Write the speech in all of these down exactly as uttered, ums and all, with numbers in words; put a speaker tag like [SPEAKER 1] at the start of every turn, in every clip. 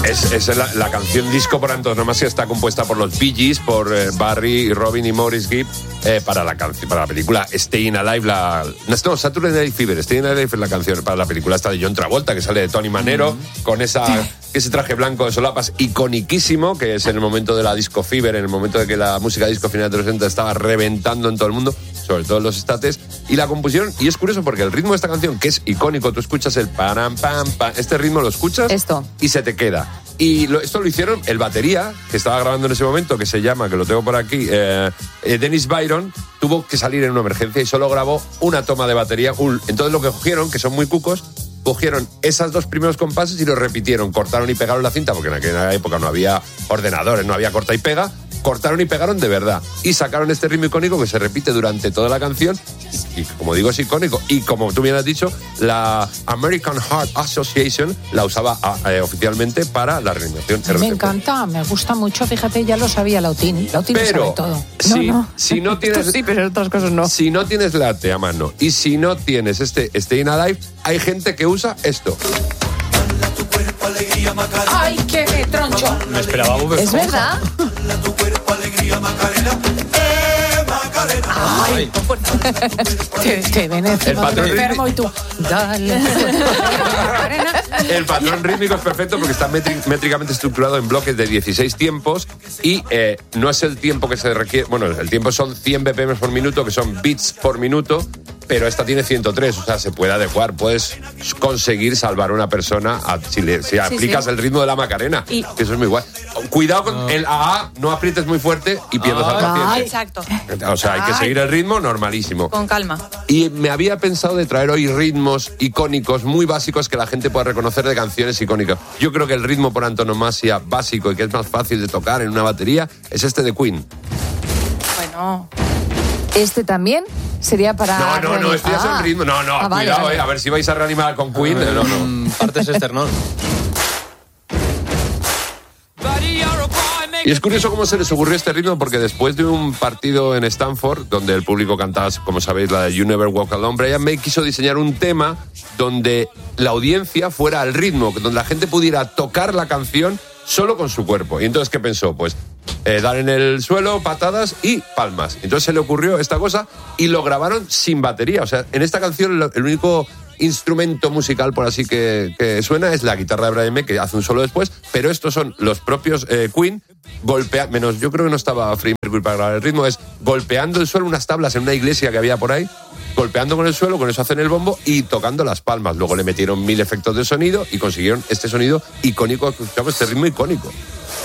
[SPEAKER 1] Es, es la, la canción disco por antonomasia, está compuesta por los Bee Gees, por eh, Barry, Robin y Maurice Gibb, eh, para, la canción, para la película Staying Alive, la, no, Saturday Night Fever, Staying Alive es la canción para la película esta de John Travolta, que sale de Tony Manero, mm. con esa, ese traje blanco de solapas iconiquísimo, que es en el momento de la disco fever, en el momento de que la música disco final de los sesenta estaba reventando en todo el mundo, sobre todo en los estates, y la compusieron, y es curioso porque el ritmo de esta canción, que es icónico, tú escuchas el pam, pam, pam, este ritmo lo escuchas
[SPEAKER 2] Esto.
[SPEAKER 1] y se te queda. Y lo, esto lo hicieron el batería, que estaba grabando en ese momento, que se llama, que lo tengo por aquí, eh, eh, Dennis Byron, tuvo que salir en una emergencia y solo grabó una toma de batería. Un, entonces lo que cogieron, que son muy cucos, cogieron esos dos primeros compases y los repitieron, cortaron y pegaron la cinta, porque en aquella época no había ordenadores, no había corta y pega, cortaron y pegaron de verdad y sacaron este ritmo icónico que se repite durante toda la canción y, y como digo es icónico, y como tú bien has dicho, la American Heart Association la usaba eh, oficialmente para la reanimación.
[SPEAKER 3] Me encanta, me gusta mucho, fíjate, ya lo sabía Lautín, Lautín lo sabe todo.
[SPEAKER 1] Si
[SPEAKER 3] no, no.
[SPEAKER 1] si no tienes
[SPEAKER 3] sí, pero otras cosas no.
[SPEAKER 1] Si no tienes late a mano y si no tienes este Staying Alive, hay gente que usa esto.
[SPEAKER 3] ¡Ay, qué me troncho!
[SPEAKER 4] Me esperaba Bob Esponja.
[SPEAKER 2] ¿Es verdad?
[SPEAKER 3] ¡Ay! Te, te ven encima del enfermo y tú... Dale.
[SPEAKER 1] El patrón rítmico es perfecto porque está metri- métricamente estructurado en bloques de dieciséis tiempos y eh, no es el tiempo que se requiere... Bueno, el tiempo son cien B P M por minuto, que son bits por minuto, pero esta tiene ciento tres, o sea, se puede adecuar. Puedes conseguir salvar a una persona a, si, le, si sí, aplicas sí. el ritmo de la Macarena, y... que eso es muy guay. Cuidado con no. el A A, no aprietes muy fuerte y pierdes al paciente.
[SPEAKER 5] Exacto.
[SPEAKER 1] O sea, hay que seguir el ritmo normalísimo.
[SPEAKER 5] Con calma.
[SPEAKER 1] Y me había pensado de traer hoy ritmos icónicos, muy básicos, que la gente pueda reconocer de canciones icónicas. Yo creo que el ritmo por antonomasia básico y que es más fácil de tocar en una batería es este de Queen.
[SPEAKER 5] Bueno...
[SPEAKER 2] ¿Este también? Sería para...
[SPEAKER 1] No, no, no, este ya es el ritmo. No, no, ah, vale, cuidado, vale. eh. A ver si vais a reanimar con Queen.
[SPEAKER 4] Ver,
[SPEAKER 1] no, no.
[SPEAKER 4] Partes esternón.
[SPEAKER 1] Y es curioso cómo se les ocurrió este ritmo, porque después de un partido en Stanford, donde el público cantaba, como sabéis, la de You Never Walk Alone, Brian May quiso diseñar un tema donde la audiencia fuera al ritmo, donde la gente pudiera tocar la canción solo con su cuerpo. Y entonces, ¿qué pensó? Pues eh, dar en el suelo, patadas y palmas. Entonces se le ocurrió esta cosa y lo grabaron sin batería. O sea, en esta canción el único instrumento musical, por así que, que suena, es la guitarra de Brian May, que hace un solo después, pero estos son los propios eh, Queen golpeando, menos yo creo que no estaba Freddie Mercury para grabar el ritmo, es golpeando el suelo, unas tablas en una iglesia que había por ahí, golpeando con el suelo, con eso hacen el bombo y tocando las palmas. Luego le metieron mil efectos de sonido y consiguieron este sonido icónico, escuchamos este ritmo icónico.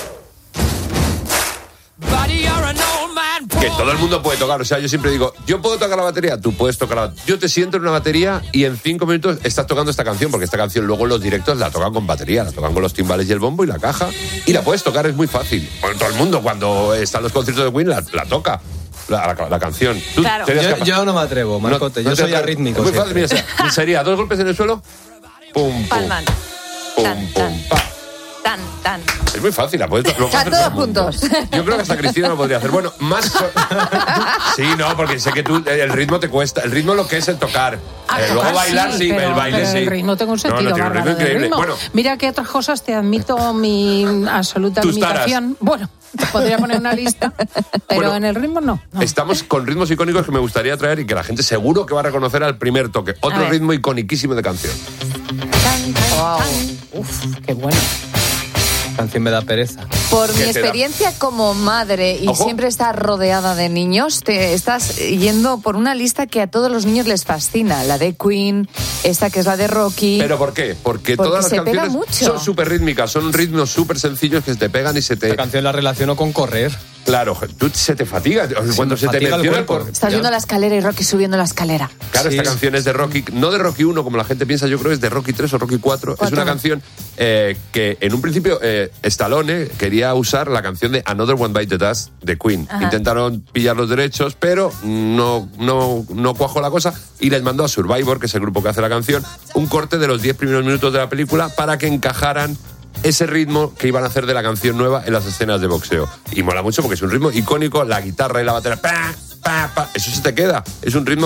[SPEAKER 1] Que todo el mundo puede tocar, o sea, yo siempre digo, yo puedo tocar la batería, tú puedes tocar la... Yo te siento en una batería y en cinco minutos estás tocando esta canción, porque esta canción luego en los directos la tocan con batería, la tocan con los timbales y el bombo y la caja, y la puedes tocar, es muy fácil. Bueno, todo el mundo cuando está en los conciertos de Queen la, la toca. La, la, la canción. ¿Tú
[SPEAKER 5] claro.
[SPEAKER 4] yo, yo no me atrevo, Marcote, no, yo no soy arrítmico.
[SPEAKER 1] Es muy fácil, mira, o sea, sería dos golpes en el suelo, pum, pum,
[SPEAKER 5] palman,
[SPEAKER 1] pum,
[SPEAKER 5] tan,
[SPEAKER 1] pum,
[SPEAKER 5] tan,
[SPEAKER 1] pa.
[SPEAKER 5] tan, tan.
[SPEAKER 1] Es muy fácil, la puedes
[SPEAKER 2] o sea, todos juntos.
[SPEAKER 1] Yo creo que hasta Cristina lo podría hacer. Bueno, más... Sí, no, porque sé que tú, el ritmo te cuesta. El ritmo lo que es el tocar.
[SPEAKER 3] Ah,
[SPEAKER 1] eh, luego bailar, sí,
[SPEAKER 3] pero,
[SPEAKER 1] el baile
[SPEAKER 3] pero
[SPEAKER 1] sí.
[SPEAKER 3] El ritmo tengo un sentido
[SPEAKER 1] no, no, tiene un ritmo increíble.
[SPEAKER 3] Ritmo.
[SPEAKER 1] Bueno,
[SPEAKER 3] mira que otras cosas te admito mi absoluta admiración. Bueno, te podría poner una lista, pero bueno, en el ritmo no, no.
[SPEAKER 1] Estamos con ritmos icónicos que me gustaría traer y que la gente seguro que va a reconocer al primer toque. Otro ritmo iconiquísimo de canción.
[SPEAKER 3] Wow. Uf, qué bueno.
[SPEAKER 4] Canción me da pereza.
[SPEAKER 2] Por mi experiencia como madre y Ojo. siempre estar rodeada de niños, te estás yendo por una lista que a todos los niños les fascina. La de Queen, esta que es la de Rocky.
[SPEAKER 1] ¿Pero por qué? Porque,
[SPEAKER 2] Porque
[SPEAKER 1] todas las
[SPEAKER 2] se
[SPEAKER 1] canciones
[SPEAKER 2] pega mucho.
[SPEAKER 1] son súper rítmicas, son ritmos súper sencillos que se te pegan y se te...
[SPEAKER 4] La canción la relaciono con correr.
[SPEAKER 1] Claro, tú se te fatiga. Cuando
[SPEAKER 4] se
[SPEAKER 1] se te
[SPEAKER 4] fatiga
[SPEAKER 1] menciona
[SPEAKER 4] el cuerpo.
[SPEAKER 1] el...
[SPEAKER 2] Estás viendo la escalera y Rocky subiendo la escalera.
[SPEAKER 1] Claro,
[SPEAKER 4] Sí.
[SPEAKER 1] esta canción es de Rocky, no de Rocky uno, como la gente piensa, yo creo que es de Rocky tres o Rocky cuatro.
[SPEAKER 2] Cuatro.
[SPEAKER 1] Es una canción eh, que en un principio eh, Stallone quería usar la canción de Another One Bite the Dust de Queen.
[SPEAKER 2] Ajá.
[SPEAKER 1] Intentaron pillar los derechos, pero no, no, no cuajó la cosa y les mandó a Survivor, que es el grupo que hace la canción, un corte de los diez primeros minutos de la película para que encajaran ese ritmo que iban a hacer de la canción nueva en las escenas de boxeo. Y mola mucho porque es un ritmo icónico, la guitarra y la batería, pa, pa, pa, eso se te queda. Es un ritmo que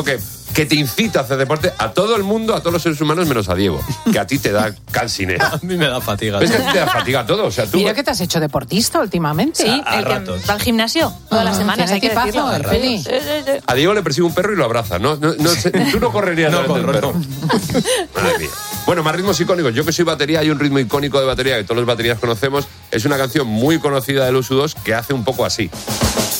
[SPEAKER 1] que te incita a hacer deporte a todo el mundo, a todos los seres humanos, menos a Diego, que a ti te da cansinera.
[SPEAKER 4] A mí me da fatiga.
[SPEAKER 1] ¿Ves que a ti te da fatiga todo? O sea, tú...
[SPEAKER 3] Mira que te has hecho deportista últimamente.
[SPEAKER 5] Sí,
[SPEAKER 4] a
[SPEAKER 5] el
[SPEAKER 4] ratos.
[SPEAKER 5] que va al gimnasio todas las semanas, hay que
[SPEAKER 3] tipazo,
[SPEAKER 5] decirlo.
[SPEAKER 3] el Feli.
[SPEAKER 5] Sí, sí, sí.
[SPEAKER 1] A Diego le persigue un perro y lo abraza, ¿no? no, no sé, tú no correrías
[SPEAKER 4] No
[SPEAKER 1] delante del
[SPEAKER 4] corro,
[SPEAKER 1] perro. Madre mía. Bueno, más ritmos icónicos. Yo que soy batería, hay un ritmo icónico de batería que todos los baterías conocemos. Es una canción muy conocida de los U dos que hace un poco así.